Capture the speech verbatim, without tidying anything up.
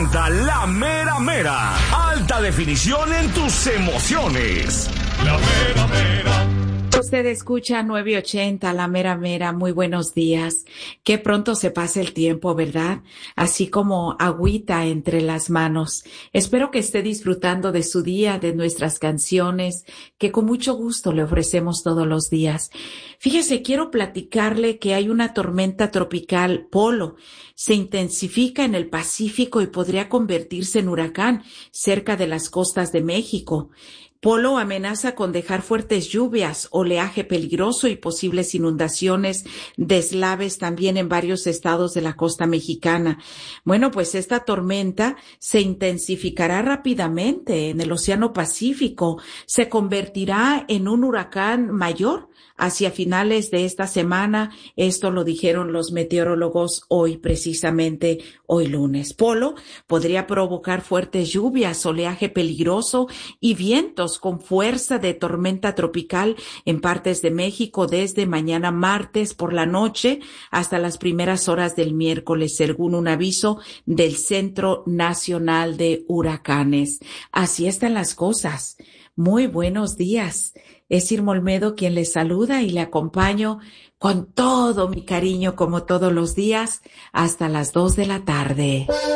presenta La Mera Mera. Alta definición en tus emociones. La Mera Mera. Usted escucha nueve ochenta, La Mera Mera. Muy buenos días. Qué pronto se pasa el tiempo, ¿verdad? Así como agüita entre las manos. Espero que esté disfrutando de su día, de nuestras canciones, que con mucho gusto le ofrecemos todos los días. Fíjese, quiero platicarle que hay una tormenta tropical Polo. Se intensifica en el Pacífico y podría convertirse en huracán cerca de las costas de México. Polo amenaza con dejar fuertes lluvias, oleaje peligroso y posibles inundaciones, deslaves también en varios estados de la costa mexicana. Bueno, pues esta tormenta se intensificará rápidamente en el Océano Pacífico, se convertirá en un huracán mayor hacia finales de esta semana. Esto lo dijeron los meteorólogos hoy, precisamente hoy lunes. Polo podría provocar fuertes lluvias, oleaje peligroso y vientos con fuerza de tormenta tropical en partes de México desde mañana martes por la noche hasta las primeras horas del miércoles, según un aviso del Centro Nacional de Huracanes. Así están las cosas. Muy buenos días. Es Irma Olmedo quien les saluda y le acompaño con todo mi cariño, como todos los días, hasta las dos de la tarde.